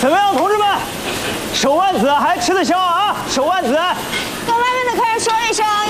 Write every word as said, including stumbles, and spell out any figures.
怎么样，同志们？手腕子还吃得消啊？手腕子， 跟外面的客人说一声，